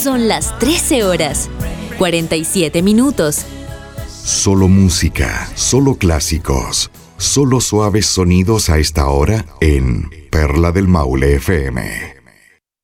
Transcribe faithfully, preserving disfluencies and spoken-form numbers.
Son las trece horas, cuarenta y siete minutos. Solo música, solo clásicos, solo suaves sonidos a esta hora en Perla del Maule F M.